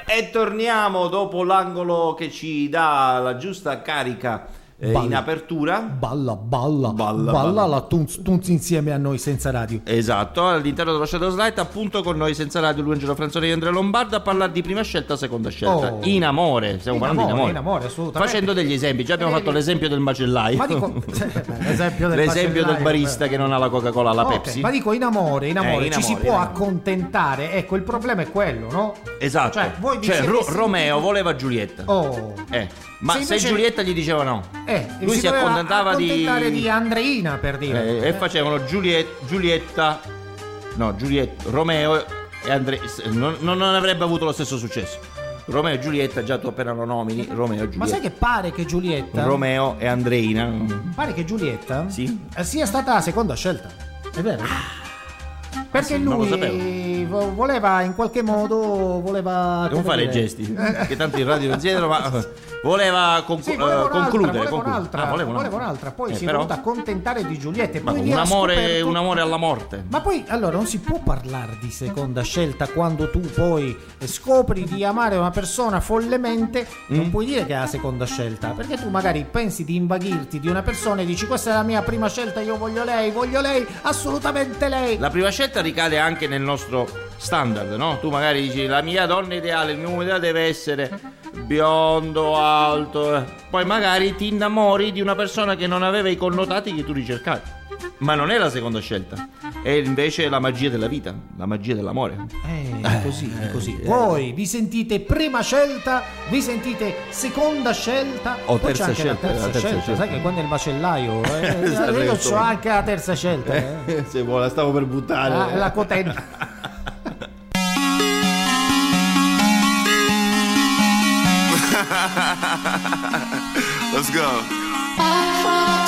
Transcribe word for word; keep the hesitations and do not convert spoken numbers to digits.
E torniamo dopo l'angolo che ci dà la giusta carica eh, in apertura. Balla, balla, balla, balla, balla. la Tunz, Tunz insieme a noi senza radio. Esatto, all'interno dello Shadows Light, appunto con noi senza radio, lui Angelo Franzoni e Andrea Lombardo a parlare di prima scelta, seconda scelta. Oh. In amore, stiamo In parlando amore, di amore. in amore, assolutamente. Facendo degli esempi, già abbiamo Eh, fatto l'esempio del macellaio. Ma dico, l'esempio del, l'esempio del macellaio, barista beh. che non ha la Coca-Cola alla Ok, Pepsi. ma dico in amore, in amore Eh, in ci si amore, può in amore. accontentare. Ecco, il problema è quello, no? Esatto. Cioè, voi vi Cioè, siete Ro- sentiti- Romeo voleva Giulietta. Oh. Eh. Ma Se se, invece- Giulietta gli diceva no, Eh, lui si, doveva accontentava di... accontentare di Andreina, per dire. Eh, e facevano Giuliet- Giulietta, no, Giulietta, Romeo e Andrea. Non, non avrebbe avuto lo stesso successo. Romeo e Giulietta, già tu appena lo nomini, Romeo e Giulietta. Ma sai che pare che Giulietta Romeo e Andreina. Pare che Giulietta Sì. eh, sia stata la seconda scelta. È vero? Perché sì, non lo lui sapevo. vo- voleva in qualche modo voleva Non come fare dire- gesti, che tanto in radio non si vedono, ma voleva concu- Sì, voleva eh, un'altra, concludere. voleva concludere. un'altra, Ah, voleva voleva un'altra. un'altra, poi Eh, si è però- voluta accontentare di Giulietta e Ma poi un lì ha amore, scoperto- un amore alla morte. Ma poi allora non si può parlare di seconda scelta quando tu poi scopri di amare una persona follemente, non Mm. puoi dire che è la seconda scelta, perché tu magari pensi di invaghirti di una persona e dici questa è la mia prima scelta, io voglio lei, voglio lei, assolutamente lei. La prima scelta ricade anche nel nostro standard, no? Tu magari dici la mia donna ideale, il mio uomo ideale deve essere biondo, alto, eh. Poi magari ti innamori di una persona che non aveva i connotati che tu ricercavi. Ma non è la seconda scelta, è invece la magia della vita, la magia dell'amore. Eh, è così, è così. Voi vi sentite prima scelta, vi sentite seconda scelta O poi terza c'è anche scelta, la terza, la terza scelta. scelta. Sai che quando è il macellaio eh, Esatto, io esatto. ho anche la terza scelta eh. Se vuole, la stavo per buttare. la, la cotenza. Let's go.